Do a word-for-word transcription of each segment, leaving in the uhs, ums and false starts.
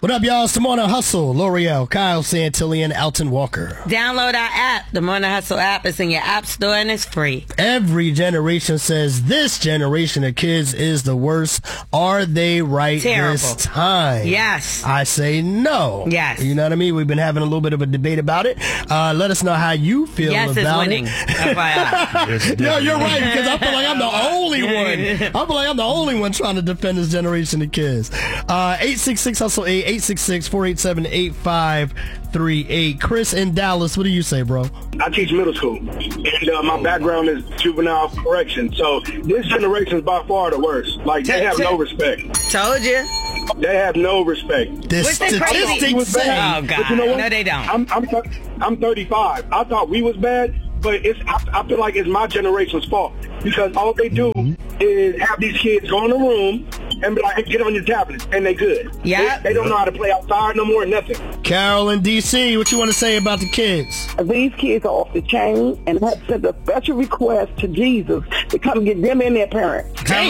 What up, y'all? It's the Morning Hustle. L'Oreal, Kyle Santillan, Alton Walker. Download our app, the Morning Hustle app. It's in your app store and it's free. Every generation says this generation of kids is the worst. Are they right Terrible. this time? Yes. I say no. Yes. You know what I mean? We've been having a little bit of a debate about it. Uh, let us know how you feel yes about is winning. it. F Y I. No, you're right, because I feel like I'm the only one. I feel like I'm the only one trying to defend this generation of kids. Uh, eight six six hustle eight, eight six six, four eight seven, eight five three eight. Chris in Dallas, what do you say, bro? I teach middle school, and uh, my background is juvenile correction. So this generation is by far the worst. Like, they have no respect. Told you. They have no respect. The What's the crazy? statistics say. Oh, God. But you know what? No, they don't. I'm I'm, th- I'm thirty-five. I thought we was bad, but it's I, I feel like it's my generation's fault because all they do is have these kids go in the room and be like, hey, get on your tablet, and they good. Yeah. They, they don't know how to play outside no more, nothing. Carol in D C, what you want to say about the kids? These kids are off the chain and have sent a special request to Jesus to come get them and their parents. Take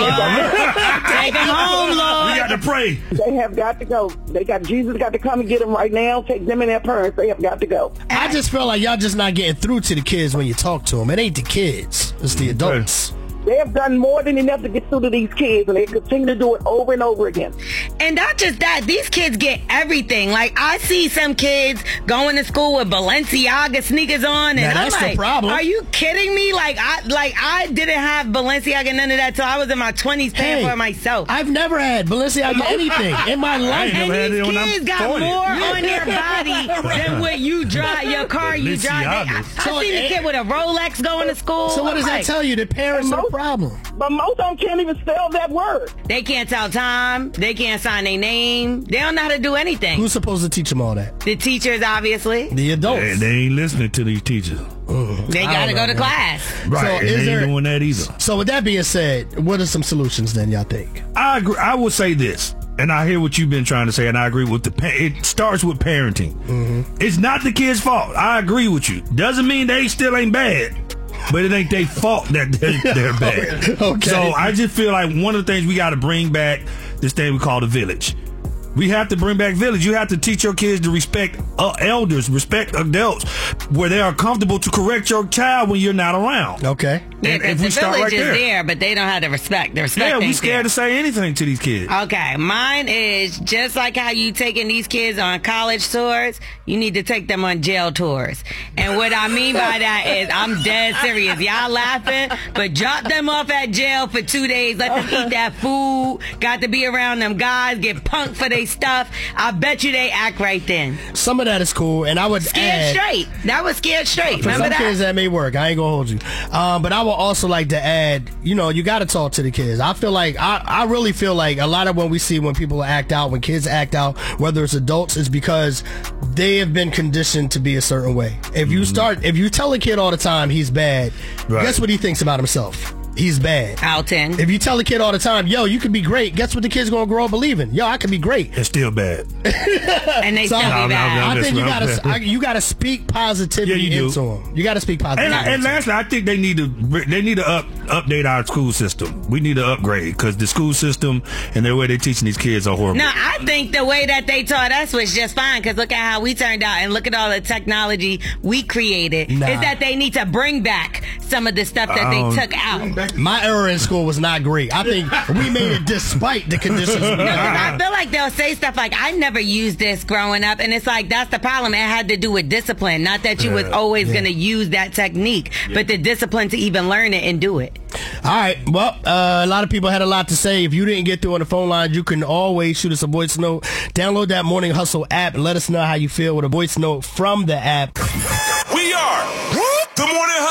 them home, Lord. We got to pray. They have got to go. They got Jesus got to come and get them right now. Take them and their parents. They have got to go. I just feel like y'all just not getting through to the kids when you talk to them. It ain't the kids. It's the adults. They have done more than enough to get through to these kids, and they continue to do it over and over again. And not just that, these kids get everything. Like, I see some kids going to school with Balenciaga sneakers on, and Now, I'm that's the like, problem. are you kidding me? Like, I like I didn't have Balenciaga, none of that, till I was in my twenties paying Hey, for it myself. I've never had Balenciaga anything in my life. And never had these it when I'm kids got forty. more on their body than what you drive, your car you drive. They, I, Balenciagas. I So seen it- a kid with a Rolex going to school. So what does I'm that like, tell you? The parents are the Most- problem. But most of them can't even spell that word. They can't tell time. They can't sign their name. They don't know how to do anything. Who's supposed to teach them all that? The teachers, obviously. The adults. They, they ain't listening to these teachers. They I got to don't go know, to man. class. Right. So and is they there- ain't doing that either. So with that being said, what are some solutions then, y'all think? I agree. I would say this, and I hear what you've been trying to say, and I agree with the. Pa- it starts with parenting. Mm-hmm. It's not the kid's fault. I agree with you. Doesn't mean they still ain't bad, but it ain't their fault that they're, they're bad. Okay. So I just feel like one of the things we got to bring back this thing we call the village. We have to bring back village. You have to teach your kids to respect uh, elders, respect adults, where they are comfortable to correct your child when you're not around. Okay. Yeah, And if the we start village right is there. there, but they don't have the respect. The respect Yeah, we ain't scared there. to say anything to these kids. Okay, mine is just like how you taking these kids on college tours, you need to take them on jail tours. And what I mean by that is, I'm dead serious. Y'all laughing, but drop them off at jail for two days. Let them eat that food. Got to be around them guys, get punked for their stuff. I bet you they act right then. Some of that is cool, and I would Scared add, straight. That was scared straight. for Remember some that? kids that may work. I ain't gonna hold you. Um, but I would also like to add, you know, you got to talk to the kids. I feel like, I, I really feel like a lot of when we see when people act out, when kids act out, whether it's adults, is because they have been conditioned to be a certain way. If you start, if you tell a kid all the time he's bad, Right. guess what he thinks about himself? He's bad. Alton. If you tell a kid all the time, yo, you can be great, guess what the kid's gonna grow up believing? Yo, I can be great. It's still bad. And they So, still No, be no, bad. no. I think you that's gotta right. I, you gotta speak positivity Yeah, you do. into them. You gotta speak positivity. And, and into 'em. lastly, I think they need to they need to up, update our school system. We need to upgrade because the school system and the way they're teaching these kids are horrible. No, I think the way that they taught us was just fine because look at how we turned out and look at all the technology we created. Nah. Is that they need to bring back some of the stuff that Um, they took out. My era in school was not great. I think we made it despite the conditions. we No, 'cause had. I feel like they'll say stuff like, I never used this growing up. And it's like, that's the problem. It had to do with discipline. Not that you was always going to use that technique, but the discipline to even learn it and do it. All right. Well, uh, a lot of people had a lot to say. If you didn't get through on the phone line, you can always shoot us a voice note. Download that Morning Hustle app and let us know how you feel with a voice note from the app. We are the Morning Hustle.